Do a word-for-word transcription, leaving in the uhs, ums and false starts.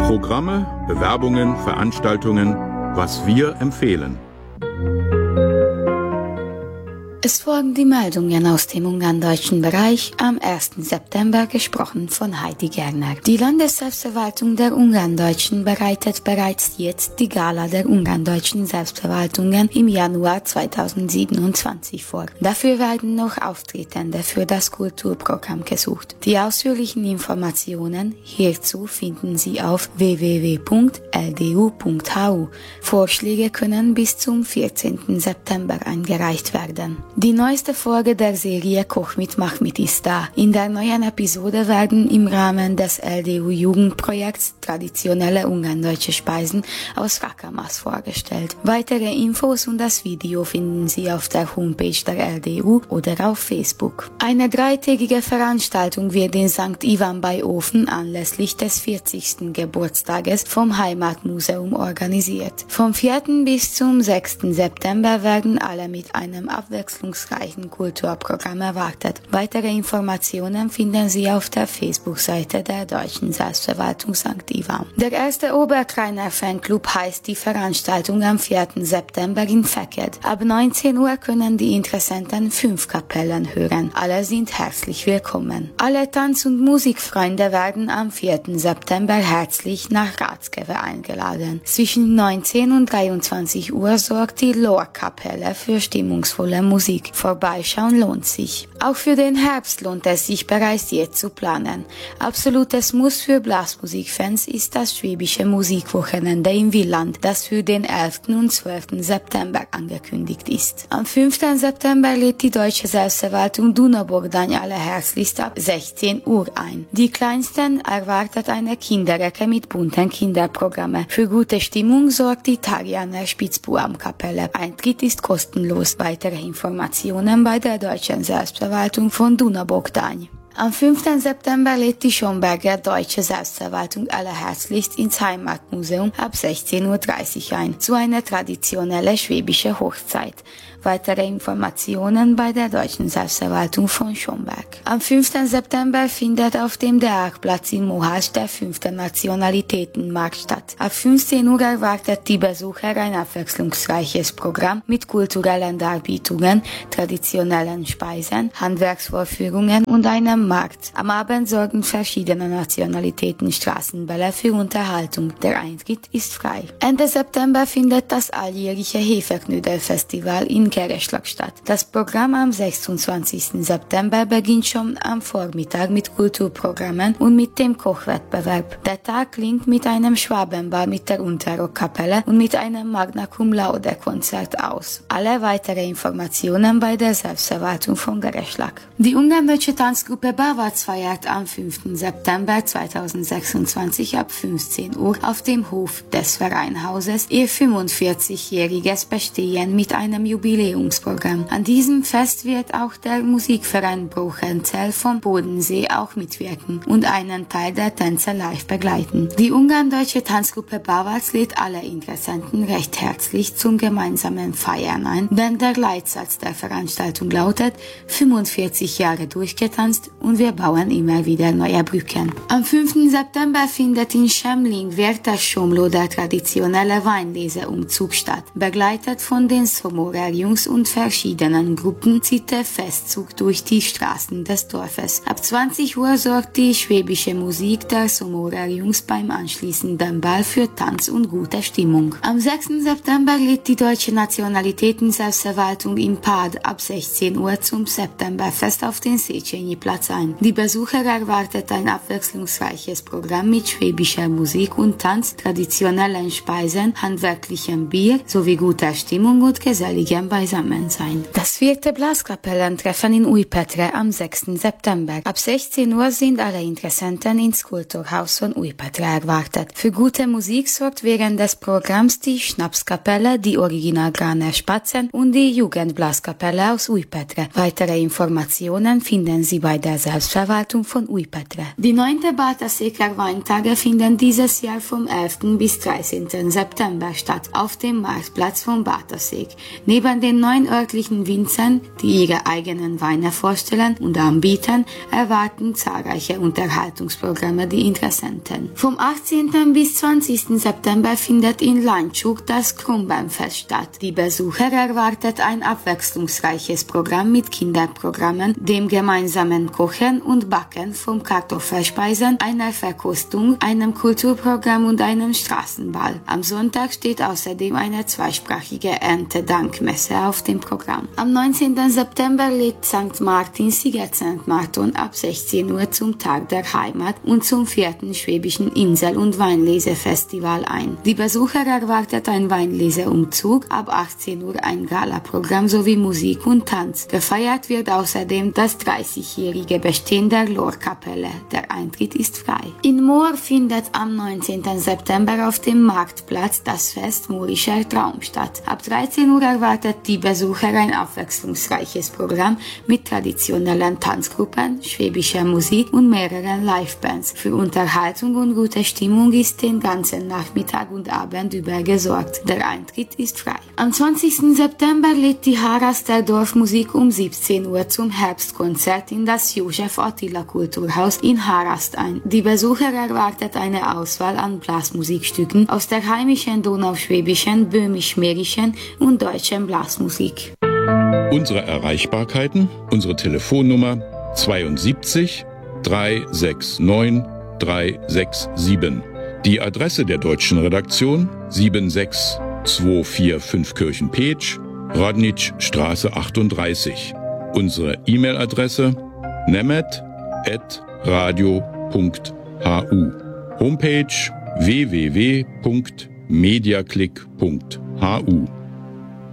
Programme, Bewerbungen, Veranstaltungen, was wir empfehlen. Es folgen die Meldungen aus dem ungarndeutschen Bereich, am ersten September gesprochen von Heidi Gerner. Die Landesselbstverwaltung der Ungarndeutschen bereitet bereits jetzt die Gala der ungarndeutschen Selbstverwaltungen im Januar zweitausendsiebenundzwanzig vor. Dafür werden noch Auftretende für das Kulturprogramm gesucht. Die ausführlichen Informationen hierzu finden Sie auf w w w punkt l d u punkt h u. Vorschläge können bis zum vierzehnten September eingereicht werden. Die neueste Folge der Serie Koch mit Mahmit ist da. In der neuen Episode werden im Rahmen des L D U-Jugendprojekts traditionelle ungarndeutsche Speisen aus Rakamas vorgestellt. Weitere Infos und das Video finden Sie auf der Homepage der L D U oder auf Facebook. Eine dreitägige Veranstaltung wird in Sankt Ivan bei Ofen anlässlich des vierzigsten Geburtstages vom Heimatmuseum organisiert. Vom vierten bis zum sechsten September werden alle mit einem abwechslungsreichen Kulturprogramm erwartet. Weitere Informationen finden Sie auf der Facebook-Seite der Deutschen Selbstverwaltung Sankt Ivan. Der erste Oberkleiner Fanclub heißt die Veranstaltung am vierten September in Feked. Ab neunzehn Uhr können die Interessenten fünf Kapellen hören. Alle sind herzlich willkommen. Alle Tanz- und Musikfreunde werden am vierten September herzlich nach Ratskewe eingeladen. Zwischen neunzehn und dreiundzwanzig Uhr sorgt die Lor-Kapelle für stimmungsvolle Musik. Vorbeischauen lohnt sich. Auch für den Herbst lohnt es sich bereits jetzt zu planen. Absolutes Muss für Blasmusikfans ist das Schwäbische Musikwochenende im Wieland, das für den elften und zwölften September angekündigt ist. Am fünften September lädt die Deutsche Selbstverwaltung Duna-Bogdány alle herzlichst ab sechzehn Uhr ein. Die Kleinsten erwartet eine Kinderecke mit bunten Kinderprogramme. Für gute Stimmung sorgt die Tarjaner Spitzbuam-Kapelle. Eintritt ist kostenlos. Weitere Informationen bei der Deutschen Selbstverwaltung von Duna-Bogdány. Am fünften September lädt die Schomberger Deutsche Selbstverwaltung alle herzlichst ins Heimatmuseum ab sechzehn Uhr dreißig ein, zu einer traditionellen schwäbischen Hochzeit. Weitere Informationen bei der Deutschen Selbstverwaltung von Schomberg. Am fünften September findet auf dem Deák-Platz in Mohács der fünfte Nationalitätenmarkt statt. Ab fünfzehn Uhr erwartet die Besucher ein abwechslungsreiches Programm mit kulturellen Darbietungen, traditionellen Speisen, Handwerksvorführungen und einem Markt. Am Abend sorgen verschiedene Nationalitäten Straßenbälle für Unterhaltung. Der Eintritt ist frei. Ende September findet das alljährliche Hefeknödel-Festival in Keresschlag statt. Das Programm am sechsundzwanzigsten September beginnt schon am Vormittag mit Kulturprogrammen und mit dem Kochwettbewerb. Der Tag klingt mit einem Schwabenball mit der Unterrockkapelle und mit einem Magna Cum Laude Konzert aus. Alle weitere Informationen bei der Selbstverwaltung von Keresschlag. Die ungarndeutsche Tanzgruppe Bavac feiert am fünften September zweitausendsechsundzwanzig ab fünfzehn Uhr auf dem Hof des Vereinhauses ihr fünfundvierzigjähriges Bestehen mit einem Jubiläumsprogramm. An diesem Fest wird auch der Musikverein Brochenzell vom Bodensee auch mitwirken und einen Teil der Tänze live begleiten. Die ungarndeutsche Tanzgruppe Bavac lädt alle Interessenten recht herzlich zum gemeinsamen Feiern ein, denn der Leitsatz der Veranstaltung lautet fünfundvierzig Jahre durchgetanzt und wir bauen immer wieder neue Brücken. Am fünften September findet in Schemling während der Schomlo der traditionelle Weinleseumzug statt. Begleitet von den Somorer-Jungs und verschiedenen Gruppen zieht der Festzug durch die Straßen des Dorfes. Ab zwanzig Uhr sorgt die schwäbische Musik der Somorer-Jungs beim anschließenden Ball für Tanz und gute Stimmung. Am sechsten September lädt die Deutsche Nationalitäten-Selbstverwaltung in Pad ab sechzehn Uhr zum Septemberfest auf den Széchenyi-Platz ein. Die Besucher erwartet ein abwechslungsreiches Programm mit schwäbischer Musik und Tanz, traditionellen Speisen, handwerklichem Bier sowie guter Stimmung und geselligem Beisammensein. Das vierte Blaskapellentreffen in Újpetre am sechsten September. Ab sechzehn Uhr sind alle Interessenten ins Kulturhaus von Újpetre erwartet. Für gute Musik sorgt während des Programms die Schnapskapelle, die Original Graner Spatzen und die Jugendblaskapelle aus Újpetre. Weitere Informationen finden Sie bei der Selbstverwaltung von Újpetre. Die neunte Bartaséker Weintage finden dieses Jahr vom elften bis dreizehnten September statt auf dem Marktplatz von Bartasék. Neben den neun örtlichen Winzern, die ihre eigenen Weine vorstellen und anbieten, erwarten zahlreiche Unterhaltungsprogramme die Interessenten. Vom achtzehnten bis zwanzigsten September findet in Landshut das Krummbeerfest statt. Die Besucher erwartet ein abwechslungsreiches Programm mit Kinderprogrammen, dem gemeinsamen Kochen und Backen von Kartoffelspeisen, einer Verkostung, einem Kulturprogramm und einem Straßenball. Am Sonntag steht außerdem eine zweisprachige Erntedankmesse auf dem Programm. Am neunzehnten September lädt Sankt Martin Siget Sankt Martin ab sechzehn Uhr zum Tag der Heimat und zum vierten Schwäbischen Insel- und Weinlesefestival ein. Die Besucher erwartet ein Weinleseumzug, ab achtzehn Uhr ein Galaprogramm sowie Musik und Tanz. Gefeiert wird außerdem das dreißigjährige Bestehen der Lorkapelle. Der Eintritt ist frei. In Moor findet am neunzehnten September auf dem Marktplatz das Fest Moorischer Traum statt. Ab dreizehn Uhr erwartet die Besucher ein abwechslungsreiches Programm mit traditionellen Tanzgruppen, schwäbischer Musik und mehreren Livebands. Für Unterhaltung und gute Stimmung ist den ganzen Nachmittag und Abend über gesorgt. Der Eintritt ist frei. Am zwanzigsten September lädt die Haraster Dorfmusik um siebzehn Uhr zum Herbstkonzert in das Josef Attila Kulturhaus in Harast ein. Die Besucher erwartet eine Auswahl an Blasmusikstücken aus der heimischen donauschwäbischen, böhmisch-mährischen und deutschen Blasmusik. Unsere Erreichbarkeiten, unsere Telefonnummer zweiundsiebzig dreihundertneunundsechzig dreihundertsiebenundsechzig. Die Adresse der deutschen Redaktion sieben sechs zwei vier fünf Kirchenpeetsch, Rodnitschstraße achtunddreißig. Unsere E-Mail-Adresse nemet at radio punkt hu. Homepage w w w punkt mediaclick punkt hu.